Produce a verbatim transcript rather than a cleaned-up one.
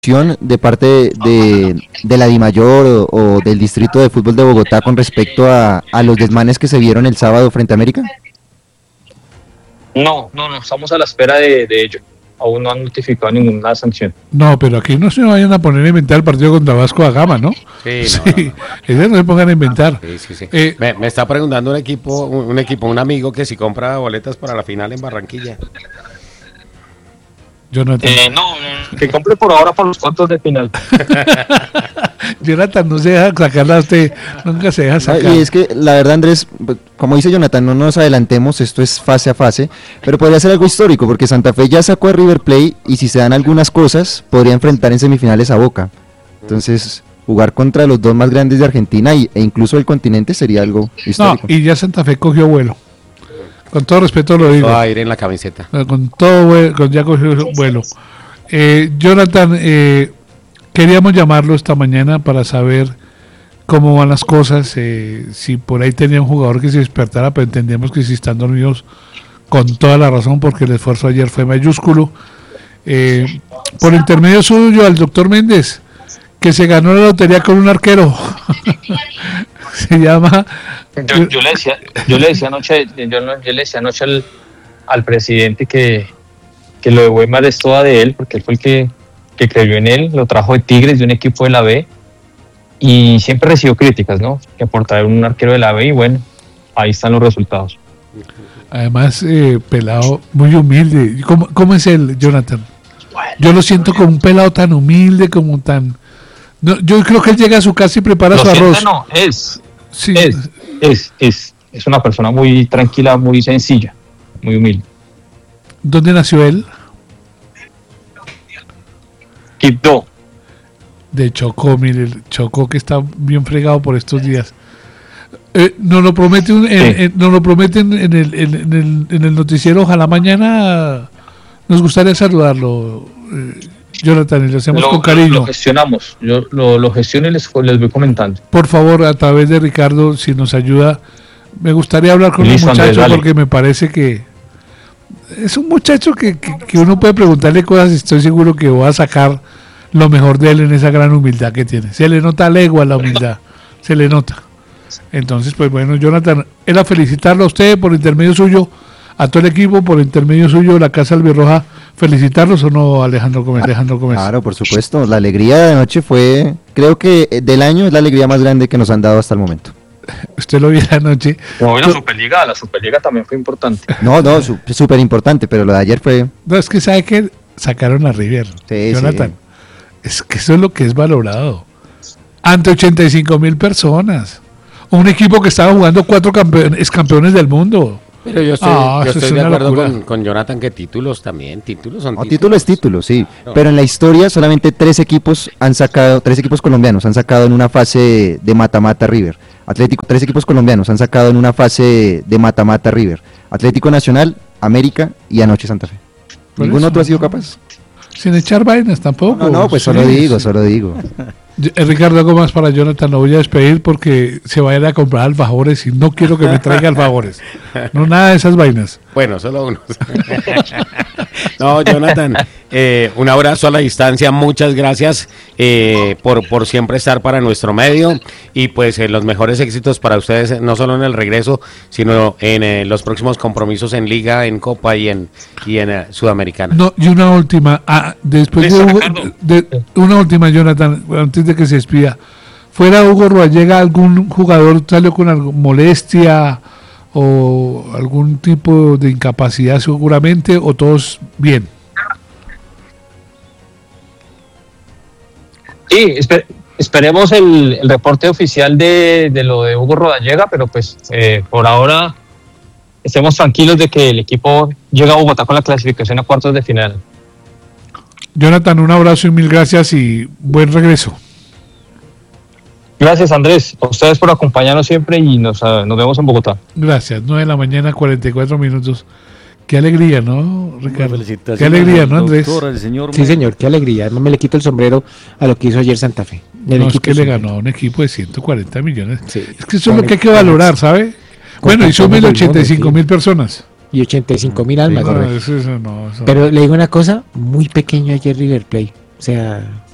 de parte de, de, de la DIMAYOR o, o del Distrito de Fútbol de Bogotá con respecto a, a los desmanes que se vieron el sábado frente a América? No, no, no, estamos a la espera de, de ello. Aún no han notificado ninguna sanción. No, pero aquí no se vayan a poner a inventar el partido contra Vasco da Gama, ¿no? Sí, sí, no, no, no. no se pongan a inventar. Sí, sí, sí. Eh, me, me está preguntando un equipo, un, un equipo, un amigo que si compra boletas para la final en Barranquilla. Jonathan. Eh, no, no, que compre por ahora por los cuartos de final. Jonathan no se deja sacarla a usted, nunca se deja sacar. Y es que la verdad, Andrés, como dice Jonathan, no nos adelantemos, esto es fase a fase, pero podría ser algo histórico, porque Santa Fe ya sacó a River Plate y si se dan algunas cosas, podría enfrentar en semifinales a Boca. Entonces, jugar contra los dos más grandes de Argentina y, e incluso del continente sería algo histórico. No, y ya Santa Fe cogió vuelo. Con todo respeto lo digo. Todo aire en la camiseta. Con todo vuelo, con ya cogió vuelo. Eh, Jonathan, eh, queríamos llamarlo esta mañana para saber cómo van las cosas, eh, si por ahí tenía un jugador que se despertara, pero entendemos que si están dormidos con toda la razón, porque el esfuerzo ayer fue mayúsculo. Eh, por intermedio suyo al doctor Méndez, que se ganó la lotería con un arquero. Se llama... Yo, yo, le decía, yo le decía anoche, yo, yo le decía anoche al, al presidente que, que lo de Weimar es toda de él, porque él fue el que, que creyó en él, lo trajo de Tigres, de un equipo de la B, y siempre recibió críticas, ¿no? Que por traer un arquero de la B, y bueno, ahí están los resultados. Además, eh, pelado muy humilde. ¿Cómo, ¿Cómo es él, Jonathan? Yo lo siento como un pelado tan humilde, como tan... No, yo creo que él llega a su casa y prepara lo su siento, arroz. No, es, sí. es, es, es, es una persona muy tranquila, muy sencilla, muy humilde. ¿Dónde nació él? Quito. De Chocó, mire, el Chocó que está bien fregado por estos días. Eh, nos lo prometen, sí. en, en, nos lo prometen en el, en, en el, en el noticiero. Ojalá mañana nos gustaría saludarlo, eh, Jonathan, y lo hacemos lo, con cariño. Lo gestionamos, yo lo, lo gestiono y les, les voy comentando. Por favor, a través de Ricardo, si nos ayuda, me gustaría hablar con Listo, el muchacho, Andrés, porque me parece que es un muchacho que, que, que uno puede preguntarle cosas y estoy seguro que va a sacar lo mejor de él en esa gran humildad que tiene. Se le nota legua la humildad, se le nota. Entonces, pues bueno, Jonathan, era felicitarlo a usted por intermedio suyo, a todo el equipo, por intermedio suyo, la Casa Albirroja, felicitarlos, ¿o no, Alejandro Gómez? Alejandro Gómez. Claro, por supuesto, la alegría de anoche fue, creo que del año es la alegría más grande que nos han dado hasta el momento. Usted lo vio anoche. No, la Superliga, la Superliga también fue importante. No, no, súper importante, pero lo de ayer fue... No, es que sabe que sacaron a River, sí, Jonathan. Sí. Es que eso es lo que es valorado. Ante ochenta y cinco mil personas. Un equipo que estaba jugando cuatro campeones, campeones del mundo. Pero yo estoy, ah, yo estoy de acuerdo con, con Jonathan que títulos también, títulos son no, títulos. título es título, sí. No. Pero en la historia solamente tres equipos han sacado, tres equipos colombianos han sacado en una fase de mata-mata River. Atlético, tres equipos colombianos han sacado en una fase de mata-mata River. Atlético Nacional, América y anoche Santa Fe. Por ¿Ningún eso, otro ha sido capaz? Sin echar vainas tampoco. No, no, pues sí, solo digo, sí. solo digo. Eh, Ricardo, algo más para Jonathan, lo voy a despedir porque se va a ir a comprar alfajores y no quiero que me traiga alfajores. No, nada de esas vainas. Bueno, solo unos. No, Jonathan, eh, un abrazo a la distancia, muchas gracias eh, por, por siempre estar para nuestro medio y pues eh, los mejores éxitos para ustedes, no solo en el regreso, sino en eh, los próximos compromisos en Liga, en Copa y en, y en eh, Sudamericana. No, y una última, ah, después de, Hugo, de, de una última, Jonathan, antes de que se despida, fuera Hugo Rodallega, ¿algún jugador salió con alguna molestia o algún tipo de incapacidad seguramente, o todos bien? Sí, esper, esperemos el, el reporte oficial de, de lo de Hugo Rodallega, pero pues eh, por ahora estemos tranquilos de que el equipo llega a Bogotá con la clasificación a cuartos de final. Jonathan, un abrazo y mil gracias y buen regreso. Gracias, Andrés, a ustedes por acompañarnos siempre y nos, uh, nos vemos en Bogotá. Gracias, nueve de la mañana, cuarenta y cuatro minutos. Qué alegría, ¿no, Ricardo? Qué alegría, ¿no, Andrés? Doctor, señor sí, señor, qué alegría. No me le quito el sombrero a lo que hizo ayer Santa Fe. El no, es que le ganó a un equipo de ciento cuarenta millones. Sí. Es que eso es lo que hay que valorar, ¿sabe? Bueno, y súmele ochenta y cinco mil personas. Y ochenta y cinco mil almas. No, eso, eso, no, eso. Pero le digo una cosa, muy pequeño ayer River Plate. O sea...